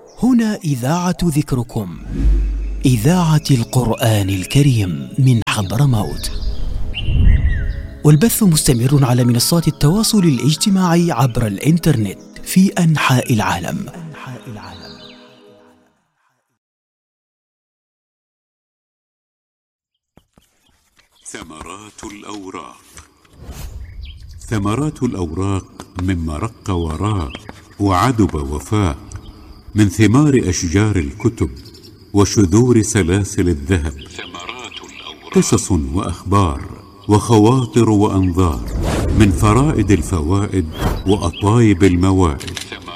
هنا إذاعة ذكركم، إذاعة القرآن الكريم من حضرموت، والبث مستمر على منصات التواصل الاجتماعي عبر الإنترنت في أنحاء العالم. ثمرات الأوراق. ثمرات الأوراق مما رق وراق وعدب وفاق، من ثمار أشجار الكتب وشذور سلاسل الذهب. قصص وأخبار وخواطر وأنظار، من فرائد الفوائد وأطايب الموائد،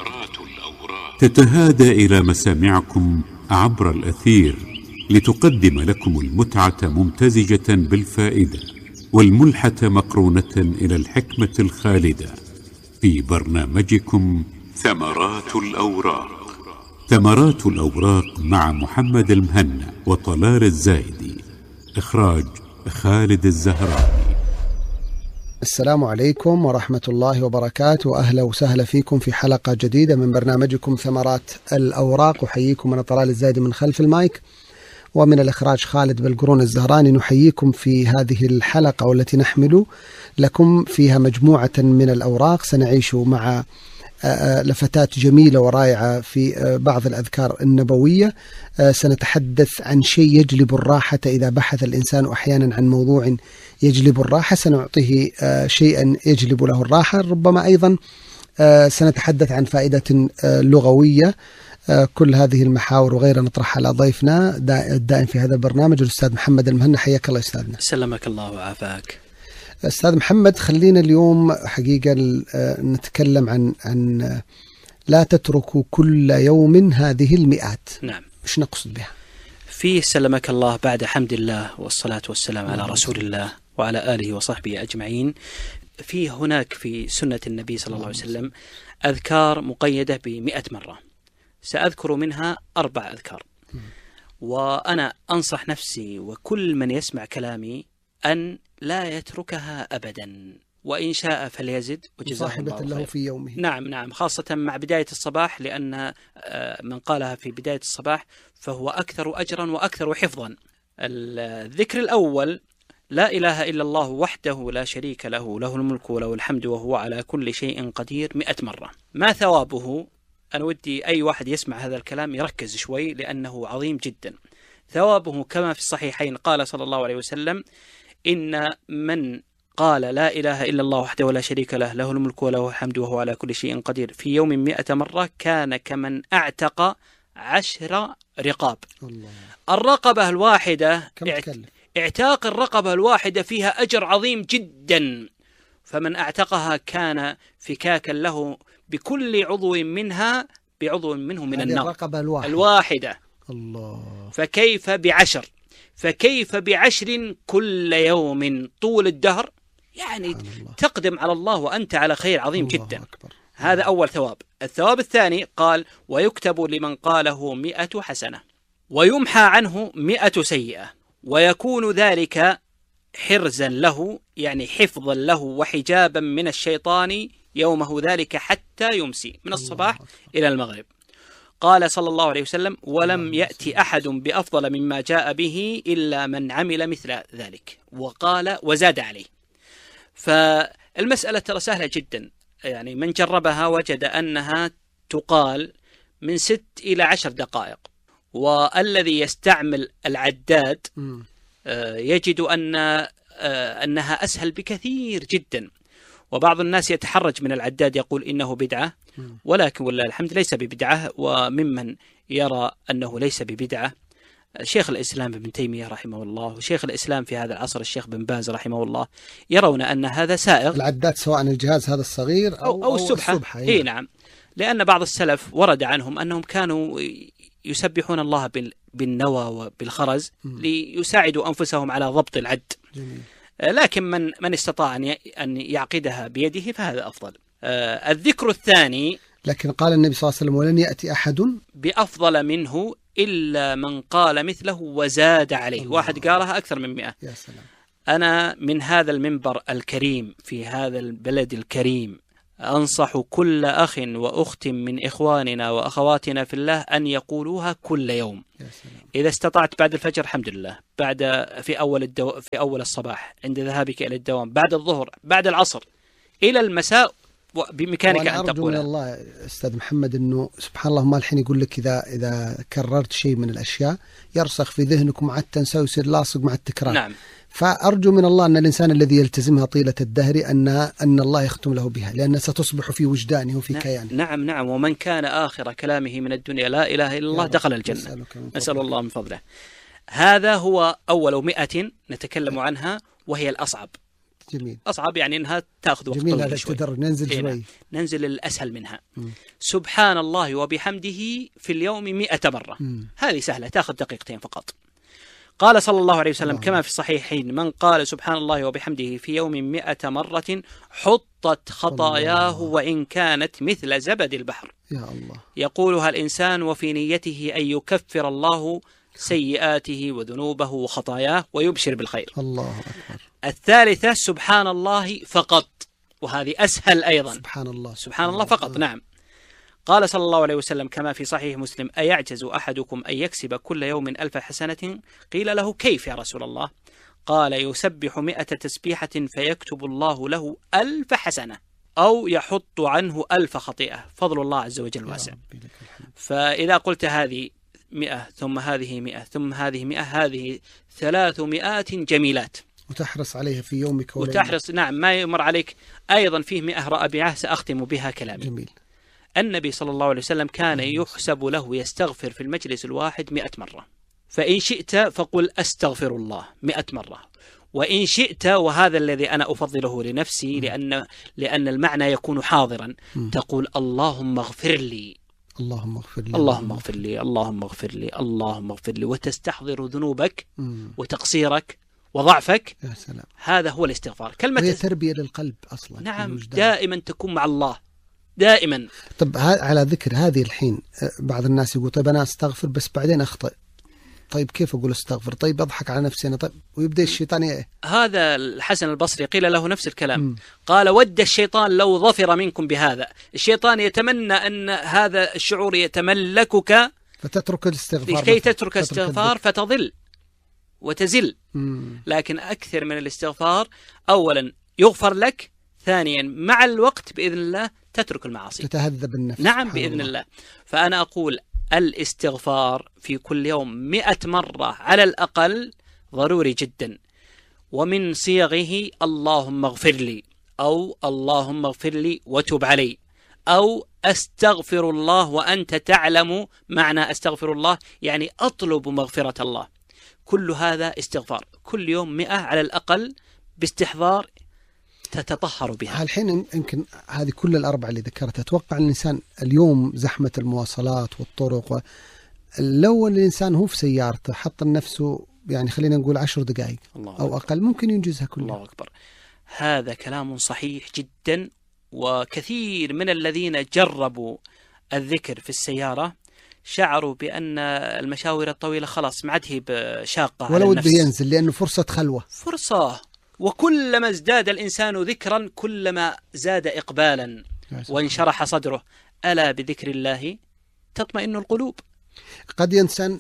تتهادى إلى مسامعكم عبر الأثير لتقدم لكم المتعة ممتزجة بالفائدة، والملحة مقرونة إلى الحكمة الخالدة، في برنامجكم ثمرات الأوراق. ثمرات الأوراق مع محمد المهنا وطلال الزايدي، إخراج خالد الزهراني. السلام عليكم ورحمة الله وبركاته، وأهلا وسهلا فيكم في حلقة جديدة من برنامجكم ثمرات الأوراق. أحييكم أنا طلال الزايدي من خلف المايك، ومن الإخراج خالد بالقرون الزهراني. نحييكم في هذه الحلقة والتي نحمل لكم فيها مجموعة من الأوراق. سنعيش مع لفتات جميلة ورائعة في بعض الأذكار النبوية. سنتحدث عن شيء يجلب الراحة إذا بحث الإنسان أحيانا عن موضوع يجلب الراحة، سنعطيه شيئا يجلب له الراحة. ربما أيضا سنتحدث عن فائدة لغوية. كل هذه المحاور وغيرها نطرحها على ضيفنا الدائم في هذا البرنامج، الأستاذ محمد المهنا. حياك الله أستاذنا. سلمك الله وعافاك. أستاذ محمد، خلينا اليوم حقيقة نتكلم عن لا تتركوا كل يوم هذه المئات. نعم. إيش نقصد بها؟ في سلمك الله، بعد حمد الله والصلاة والسلام على رسول الله وعلى آله وصحبه أجمعين، في هناك في سنة النبي صلى الله عليه وسلم أذكار مقيدة ب100 مرة. سأذكر منها 4 أذكار، وأنا أنصح نفسي وكل من يسمع كلامي أن لا يتركها أبدا، وإن شاء فليزد وجزاه الله خير. له في يومه. نعم، خاصة مع بداية الصباح، لأن من قالها في بداية الصباح فهو أكثر أجرا وأكثر حفظا. الذكر الأول: لا إله إلا الله وحده لا شريك له، له الملك وله الحمد وهو على كل شيء قدير، 100 مرة. ما ثوابه؟ أنا ودي أي واحد يسمع هذا الكلام يركز شوي، لأنه عظيم جدا. ثوابه كما في الصحيحين، قال صلى الله عليه وسلم: إن من قال لا إله إلا الله وحده لا شريك له، له الملك وله الحمد وهو على كل شيء قدير، في يوم 100 مرة، كان كمن أعتق 10 رقاب. الله. الرقبة الواحدة اعتاق الرقبة الواحدة فيها أجر عظيم جدا، فمن اعتقها كان فكاكا له بكل عضو منها بعضو منه من النار. الرقبة الواحدة. الله. فكيف ب10؟ فكيف ب10 كل يوم طول الدهر؟ يعني تقدم على الله وأنت على خير عظيم جدا. أكبر. هذا أول ثواب. الثواب الثاني قال: ويكتب لمن قاله 100 حسنة ويمحى عنه 100 سيئة، ويكون ذلك حرزا له، يعني حفظا له وحجابا من الشيطان يومه ذلك حتى يمسي، من الصباح إلى المغرب. قال صلى الله عليه وسلم: ولم يأتي أحد بأفضل مما جاء به إلا من عمل مثل ذلك. وقال وزاد عليه. فالمسألة ترى سهلة جدا، يعني من جربها وجد أنها تقال من 6 إلى 10 دقائق. والذي يستعمل العداد يجد أنها أسهل بكثير جدا. وبعض الناس يتحرج من العداد، يقول إنه بدعة، ولكن والله الحمد ليس ببدعة. وممن يرى أنه ليس ببدعة شيخ الإسلام ابن تيمية رحمه الله، وشيخ الإسلام في هذا العصر الشيخ بن باز رحمه الله، يرون أن هذا سائغ. العداد سواء الجهاز هذا الصغير أو السبحة. إيه نعم. لأن بعض السلف ورد عنهم أنهم كانوا يسبحون الله بالنوى وبالخرز ليساعدوا أنفسهم على ضبط العد. جميل. لكن من استطاع أن يعقدها بيده فهذا أفضل. الذكر الثاني: لكن قال النبي صلى الله عليه وسلم: ولن يأتي أحد بأفضل منه إلا من قال مثله وزاد عليه. الله. واحد قالها أكثر من 100. يا سلام. أنا من هذا المنبر الكريم في هذا البلد الكريم أنصح كل أخ وأخت من إخواننا وأخواتنا في الله أن يقولوها كل يوم. إذا استطعت بعد الفجر الحمد لله، بعد في أول الصباح، عند ذهابك إلى الدوام، بعد الظهر، بعد العصر، إلى المساء، بإمكانك أن تقولها. أرجو من الله أستاذ محمد أنه سبحان الله ما الحين يقول لك إذا كررت شيء من الأشياء يرسخ في ذهنك ومع التنسى ويصير لاصق مع التكرار. نعم. فأرجو من الله أن الإنسان الذي يلتزمها طيلة الدهر أن الله يختم له بها، لأنها ستصبح في وجدانه وفي كيانه. نعم. ومن كان آخر كلامه من الدنيا لا إله إلا الله دخل الجنة. نسأل الله من فضله. هذا هو أول 100 نتكلم عنها، وهي الأصعب. جميل. أصعب يعني أنها تأخذ وقت طويل. هذا التدرج، ننزل شوي. ننزل الأسهل منها. سبحان الله وبحمده في اليوم 100 مرة. هذه سهلة، تأخذ دقيقتين فقط. قال صلى الله عليه وسلم كما في الصحيحين: من قال سبحان الله وبحمده في يوم 100 مرة حطت خطاياه وإن كانت مثل زبد البحر. يا الله. يقولها الإنسان وفي نيته أن يكفر الله سيئاته وذنوبه وخطاياه ويبشر بالخير. الله أكبر. الثالثة سبحان الله فقط، وهذه أسهل أيضا. سبحان الله فقط. نعم. قال صلى الله عليه وسلم كما في صحيح مسلم: أيعجز أحدكم أن يكسب كل يوم 1000 حسنة؟ قيل له: كيف يا رسول الله؟ قال: يسبح 100 تسبيحة فيكتب الله له 1000 حسنة، أو يحط عنه 1000 خطيئة. فضل الله عز وجل واسع. فإذا قلت هذه 100 ثم هذه 100 ثم هذه 100، هذه 300 جميلات، وتحرص عليها في يومك وتحرص. نعم. ما يمر عليك أيضا فيه 100 رائعة سأختم بها كلامي. جميل. النبي صلى الله عليه وسلم كان يحسب له يستغفر في المجلس الواحد 100 مرة. فإن شئت فقل أستغفر الله 100 مرة، وإن شئت، وهذا الذي أنا أفضله لنفسي لأن المعنى يكون حاضرا، تقول: اللهم اغفر لي، اللهم اغفر لي، اللهم اغفر لي، اللهم اغفر لي، اللهم اغفر لي، وتستحضر ذنوبك وتقصيرك وضعفك. يا سلام. هذا هو الاستغفار. كلمة هي تربية للقلب أصلا. نعم. دائما تكون مع الله دائما. طب على ذكر هذه الحين بعض الناس يقول: طيب أنا أستغفر بس بعدين أخطئ. طيب كيف أقول أستغفر؟ طيب أضحك على نفسي أنا. طيب ويبدأ الشيطان هذا الحسن البصري قيل له نفس الكلام. قال: ود الشيطان لو ظفر منكم بهذا. الشيطان يتمنى أن هذا الشعور يتملكك فتترك الاستغفار، لكي تترك الاستغفار فتضل وتزل. لكن أكثر من الاستغفار. أولا يغفر لك، ثانيا مع الوقت بإذن الله تترك المعاصي، تتهذب النفس. نعم بإذن الله. فأنا أقول الاستغفار في كل يوم 100 مرة على الأقل ضروري جدا. ومن صيغه اللهم اغفر لي، أو اللهم اغفر لي وتب علي، أو أستغفر الله وأنت تعلم معنى أستغفر الله، يعني أطلب مغفرة الله. كل هذا استغفار. كل يوم 100 على الأقل باستحضار تتطهر بها. الحين يمكن هذه كل الأربعة اللي ذكرتها. أتوقع الإنسان اليوم زحمة المواصلات والطرق، لو الإنسان هو في سيارته حط لنفسه يعني خلينا نقول 10 دقائق أو أقل ممكن ينجزها كلها. الله أكبر. هذا كلام صحيح جدا. وكثير من الذين جربوا الذكر في السيارة شعروا بأن المشاوير الطويلة خلاص ما عاد هي بشاقة على النفس، ولو ينزل لأنه فرصة خلوة، فرصة. وكلما ازداد الإنسان ذكرا كلما زاد إقبالا وانشرح صدره. ألا بذكر الله تطمئن القلوب. قد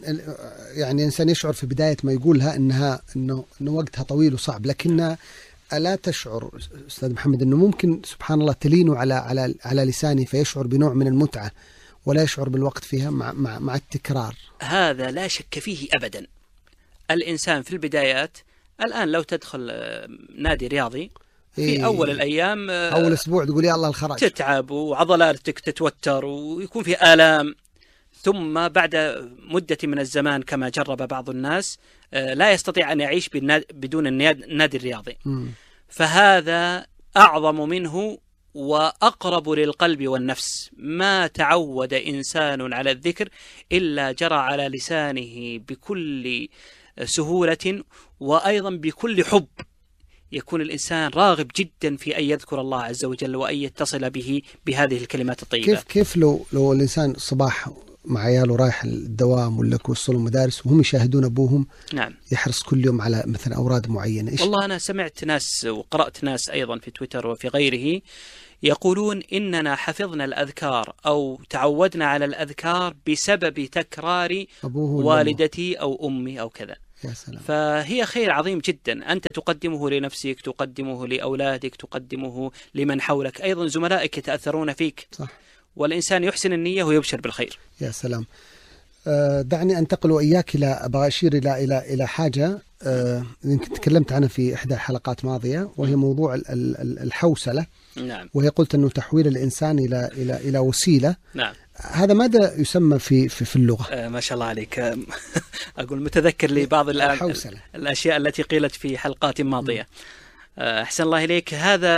إنسان يشعر في بداية ما يقولها إنه وقتها طويل وصعب، لكن ألا تشعر أستاذ محمد إنه ممكن سبحان الله تلين على لسانه فيشعر بنوع من المتعة ولا يشعر بالوقت فيها مع التكرار؟ هذا لا شك فيه أبدا. الإنسان في البدايات الآن لو تدخل نادي رياضي في أول الأيام، أول أسبوع تقول يا الله الخراج، تتعب وعضلاتك تتوتر ويكون في آلام. ثم بعد مدة من الزمان كما جرب بعض الناس لا يستطيع أن يعيش بدون النادي الرياضي. فهذا أعظم منه وأقرب للقلب والنفس. ما تعود إنسان على الذكر إلا جرى على لسانه بكل سهولة وأيضا بكل حب. يكون الإنسان راغب جدا في أن يذكر الله عز وجل وأن يتصل به بهذه الكلمات الطيبة. كيف لو الإنسان صباح مع عياله رايح الدوام ولا يوصلوا المدارس وهم يشاهدون أبوهم نعم يحرص كل يوم على مثلا أوراد معينة. والله أنا سمعت ناس وقرأت ناس أيضا في تويتر وفي غيره يقولون إننا حفظنا الأذكار أو تعودنا على الأذكار بسبب تكرار والدتي أو أمي أو كذا. يا سلام. فهي خير عظيم جدا، أنت تقدمه لنفسك، تقدمه لأولادك، تقدمه لمن حولك، أيضا زملائك يتأثرون فيك. صح. والإنسان يحسن النية ويبشر بالخير. يا سلام. دعني أنتقل وإياك أبغى أشير إلى حاجة يمكن تكلمت عنها في إحدى الحلقات ماضية، وهي موضوع الحوسلة. نعم. وهي قلت أنه تحويل الإنسان إلى وسيلة. نعم. هذا ماذا يسمى في اللغة؟ ما شاء الله عليك. أقول متذكر لبعض الأشياء التي قيلت في حلقات ماضية. أحسن الله إليك. هذا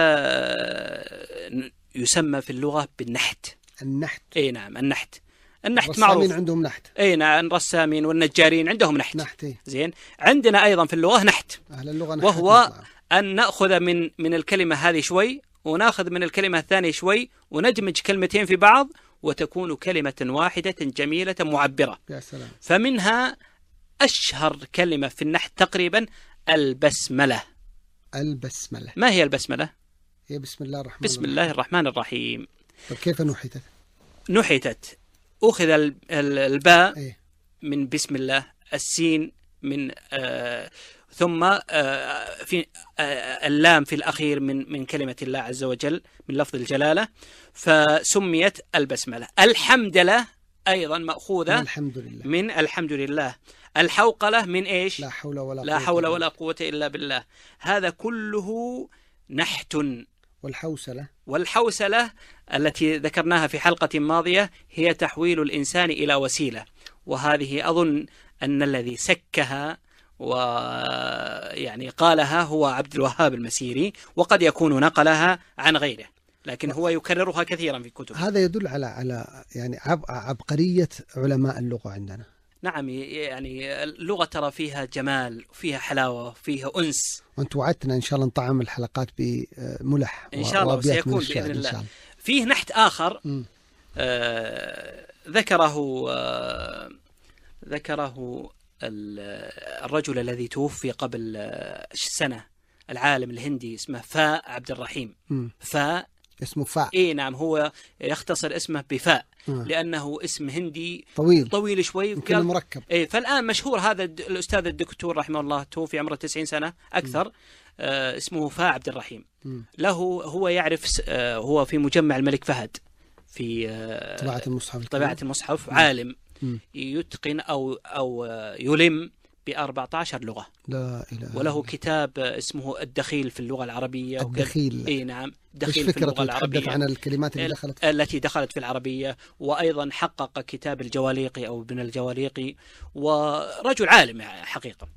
يسمى في اللغة بالنحت. النحت. أي نعم النحت. النحت معروف. الرسامين عندهم نحت. أي نعم الرسامين والنجارين عندهم نحت. زين. عندنا أيضا في اللغة نحت. أهل اللغة نحت. وهو أن نأخذ من الكلمة هذه شوي ونأخذ من الكلمة الثانية شوي ونجمج كلمتين في بعض وتكون كلمة واحدة جميلة معبرة. يا سلام. فمنها أشهر كلمة في النحت تقريبا البسملة. البسملة. ما هي البسملة؟ هي بسم الله الرحمن بسم الله الرحمن الرحيم. طيب كيف نحتت؟ نحتت أخذ الباء إيه؟ من بسم الله، السين من ثم في اللام في الأخير من كلمة الله عز وجل من لفظ الجلالة، فسميت البسملة. الحمد لله أيضا مأخوذة من الحمد لله. الحوقلة من إيش؟ لا حول ولا قوة إلا بالله. هذا كله نحت. والحوسلة التي ذكرناها في حلقة ماضية هي تحويل الإنسان إلى وسيلة، وهذه أظن أن الذي سكها ويعني قالها هو عبد الوهاب المسيري، وقد يكون نقلها عن غيره، لكن هو يكررها كثيرا في كتبه. هذا يدل على يعني عبقرية علماء اللغة عندنا. نعم، يعني اللغة ترى فيها جمال، فيها حلاوة، فيها أنس. وأنت وعدتنا إن شاء الله نطعم الحلقات بملح إن شاء الله سيكون بإذن الله. فيه نحت آخر ذكره الرجل الذي توفي قبل سنة، العالم الهندي اسمه فاء عبد الرحيم. فاء اسمه فاء. إيه نعم، هو يختصر اسمه بفاء لأنه اسم هندي طويل شوي يمكن مركب. إيه، فالآن مشهور هذا الأستاذ الدكتور رحمه الله، توفي عمره 90 سنة أكثر. اسمه فاء عبد الرحيم. له هو يعرف، هو في مجمع الملك فهد في طباعة المصحف. عالم يتقن أو يلم ب14 لغة. لا إله. وله كتاب اسمه الدخيل في اللغة العربية. الدخيل. إيه نعم، دخيل في اللغة العربية. عن الكلمات التي دخلت في العربية. وأيضا حقق كتاب الجواليقي أو ابن الجواليقي، ورجل عالم حقيقة.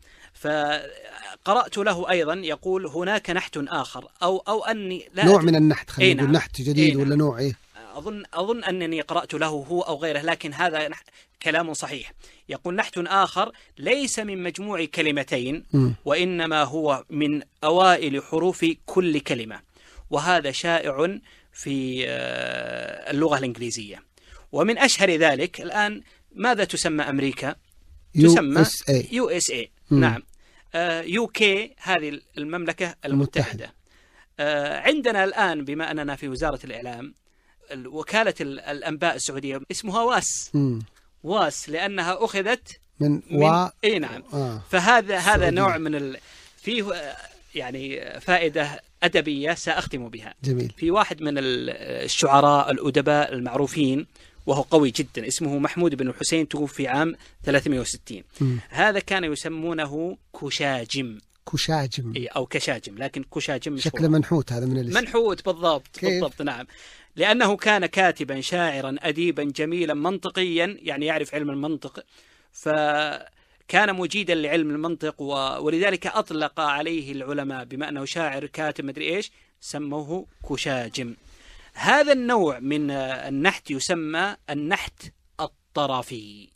فقرأت له أيضا يقول هناك نحت آخر أو أني لا نوع من النحت، خلينا نقول نحت جديد ولا نوع إيه؟ أظن أنني قرأت له هو أو غيره، لكن هذا كلام صحيح. يقول نحت آخر ليس من مجموع كلمتين، وإنما هو من أوائل حروف كل كلمة، وهذا شائع في اللغة الإنجليزية. ومن أشهر ذلك الآن ماذا تسمى أمريكا؟ تسمى USA. نعم. UK هذه المملكة المتحدة. عندنا الآن بما أننا في وزارة الإعلام، وكالة الأنباء السعودية اسمها واس لأنها أخذت من إيه نعم. فهذا نوع من فيه يعني فائدة أدبية سأختم بها. جميل. في واحد من الشعراء الأدباء المعروفين وهو قوي جدا اسمه محمود بن الحسين، توفي عام 360. هذا كان يسمونه كشاجم أو كشاجم، لكن كشاجم شكله منحوت. هذا من الاسم منحوت بالضبط. نعم، لأنه كان كاتبا شاعرا أديبا جميلا منطقيا، يعني يعرف علم المنطق، فكان مجيدا لعلم المنطق، ولذلك أطلق عليه العلماء بما أنه شاعر كاتب مدري إيش، سموه كشاجم. هذا النوع من النحت يسمى النحت الطرفي.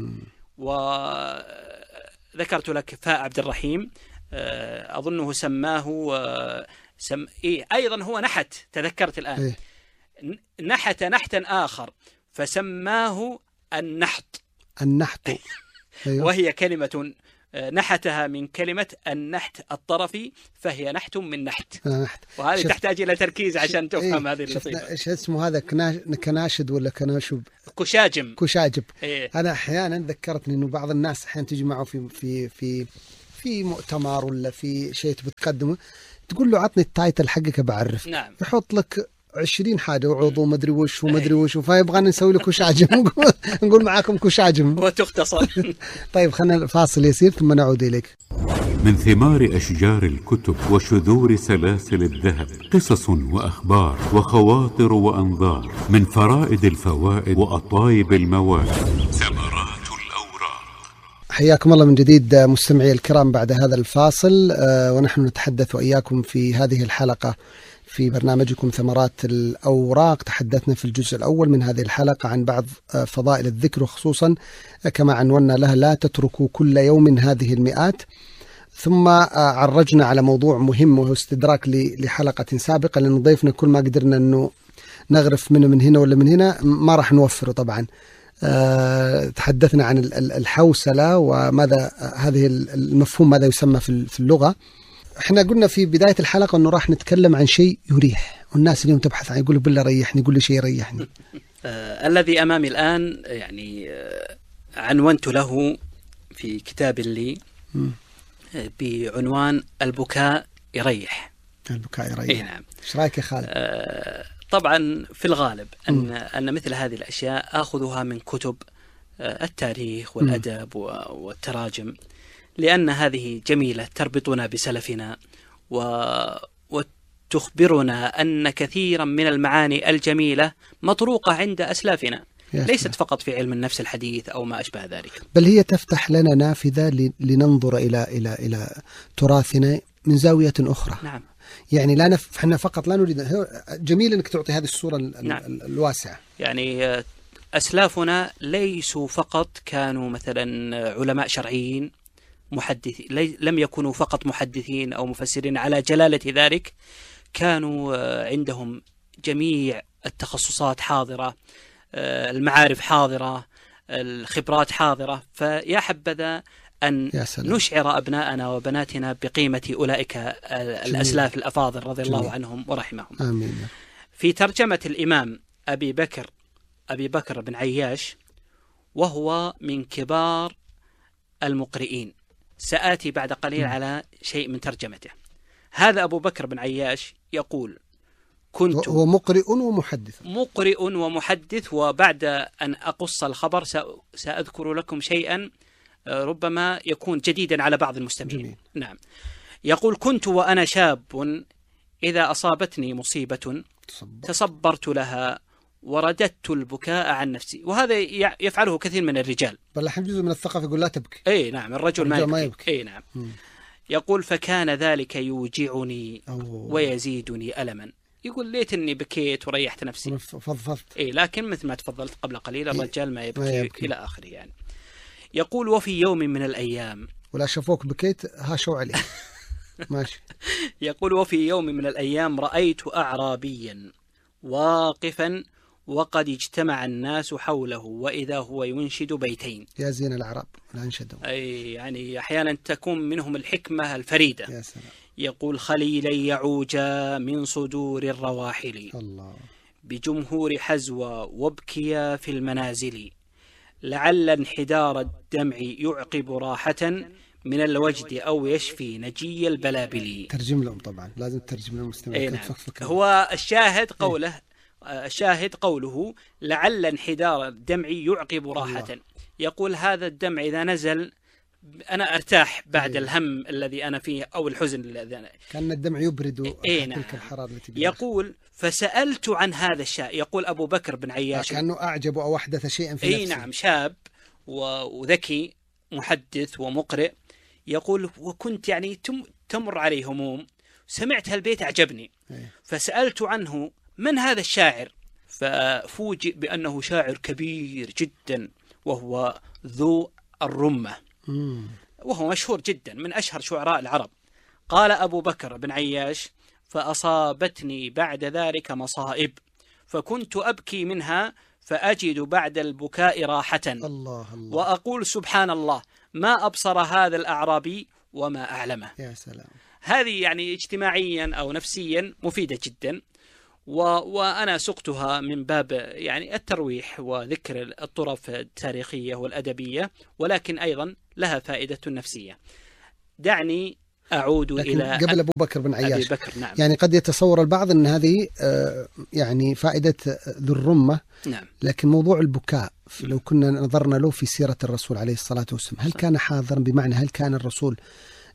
وذكرت لك فاء عبد الرحيم، أظنه سماه أيضا هو نحت، تذكرت الآن. نحت نحتا آخر فسماه النحط. النحط. أيوه. وهي كلمة نحتها من كلمة النحت الطرفي، فهي نحت من نحت. وهذه تحتاج إلى تركيز عشان تفهم هذه الصيغة. إيش اسمه هذا؟ كناشد ولا كناشب؟ كشاجم. أنا أحيانا ذكرتني إنه بعض الناس أحيانا تجي معه في مؤتمر ولا في شيء بتقدمه، تقول له عطني التايتل حقك بعرف. نعم. يحط لك 20 حاجة وعضو مدري وش ومدري وش، فيبغى نسوي له كشاجم. نقول معاكم كشاجم وتختصر. طيب خلنا فاصل يسير ثم نعود إليك. من ثمار أشجار الكتب وشذور سلاسل الذهب قصص وأخبار وخواطر وأنظار، من فرائد الفوائد وأطايب المواد ثمرات الأوراق. حياكم الله من جديد مستمعي الكرام بعد هذا الفاصل، ونحن نتحدث وإياكم في هذه الحلقة في برنامجكم ثمرات الأوراق. تحدثنا في الجزء الأول من هذه الحلقة عن بعض فضائل الذكر، وخصوصا كما عنونا لها لا تتركوا كل يوم هذه المئات. ثم عرجنا على موضوع مهم وهو استدراك لحلقة سابقة، لأن ضيفنا كل ما قدرنا أنه نغرف منه من هنا ولا من هنا ما راح نوفره طبعا. تحدثنا عن الحوسلة وماذا هذه المفهوم ماذا يسمى في اللغة. احنا قلنا في بداية الحلقة أنه راح نتكلم عن شيء يريح، والناس اليوم تبحث عن يقولوا بالله ريحني، يقول لي شيء يريحني. الذي أمامي الآن يعني عنونت له في كتاب لي بعنوان البكاء يريح. البكاء يريح. إيه نعم. ايش رايك يا خالد؟ طبعا في الغالب أن مثل هذه الأشياء آخذها من كتب التاريخ والأدب والتراجم، لأن هذه جميلة تربطنا بسلفنا وتخبرنا أن كثيرا من المعاني الجميلة مطروقة عند أسلافنا، ليست فقط في علم النفس الحديث أو ما أشبه ذلك، بل هي تفتح لنا نافذة لننظر إلى تراثنا من زاوية أخرى. نعم. يعني لا احنا فقط لا نريد. جميل أنك تعطي هذه الصورة نعم. الواسعة. يعني أسلافنا ليسوا فقط كانوا مثلا علماء شرعيين محدثين، لم يكونوا فقط محدثين أو مفسرين على جلالة ذلك، كانوا عندهم جميع التخصصات حاضرة، المعارف حاضرة، الخبرات حاضرة. فيا حبذا أن نشعر أبناءنا وبناتنا بقيمة أولئك الأسلاف الأفاضل رضي الله عنهم ورحمهم. آمين. في ترجمة الإمام أبي بكر بن عياش، وهو من كبار المقرئين، سآتي بعد قليل على شيء من ترجمته. هذا أبو بكر بن عياش يقول: كنت هو مقرئ ومحدث، وبعد أن أقص الخبر سأذكر لكم شيئا ربما يكون جديدا على بعض المستمعين. جميل. نعم. يقول: كنت وأنا شاب إذا أصابتني مصيبة تصبرت لها ورددت البكاء عن نفسي. وهذا يفعله كثير من الرجال، بل الحين جزء من الثقافة يقول لا تبكي. اي نعم، الرجل ما يبكي. اي نعم. يقول: فكان ذلك يوجعني ويزيدني ألما. يقول: ليتني بكيت وريحت نفسي، فضفضت. اي لكن مثل ما تفضلت قبل قليل الرجال ما يبكي إلى آخره يعني. يقول: وفي يوم من الأيام، ولا شافوك بكيت هاشوا عليه. ماشي. يقول: وفي يوم من الأيام رأيت أعرابيا واقفا وقد اجتمع الناس حوله وإذا هو ينشد بيتين. يا زين العرب لا انشدوا. أي يعني أحيانا تكون منهم الحكمة الفريدة. يا سلام. يقول: خليلي يعوجا من صدور الرواحل، الله، بجمهور حزوى وابكيا في المنازل، لعل انحدار الدمع يعقب راحة من الوجد أو يشفي نجي البلابل. ترجم لهم طبعا، لازم ترجم لهم المستمعين. نعم. هو الشاهد قوله لعل انحدار الدمع يعقب راحة. يقول: هذا الدمع إذا نزل أنا أرتاح بعد الهم الذي أنا فيه أو الحزن الذي أنا، كان الدمع يبرد نعم. تلك الحرارة التي يقول: فسألت عن هذا الشاب. يقول أبو بكر بن عياش كأنه أعجب أو أحدث شيئا في نفسه. نعم، شاب وذكي محدث ومقرئ. يقول: وكنت يعني تمر علي هموم، سمعت هالبيت أعجبني، فسألت عنه من هذا الشاعر، ففوجئ بأنه شاعر كبير جدا وهو ذو الرمة، وهو مشهور جدا من أشهر شعراء العرب. قال أبو بكر بن عياش: فأصابتني بعد ذلك مصائب فكنت أبكي منها فأجد بعد البكاء راحة. الله الله. وأقول سبحان الله ما أبصر هذا الأعرابي وما أعلمه. يا سلام. هذه يعني اجتماعيا أو نفسيا مفيدة جدا، وأنا سقتها من باب يعني الترويح وذكر الطرف التاريخية والأدبية، ولكن أيضا لها فائدة نفسية. دعني أعود إلى قبل أبو بكر بن عياش. أبي بكر، نعم. يعني قد يتصور البعض أن هذه يعني فائدة ذو الرمة. نعم. لكن موضوع البكاء لو كنا نظرنا له في سيرة الرسول عليه الصلاة والسلام، هل كان حاضرا؟ بمعنى هل كان الرسول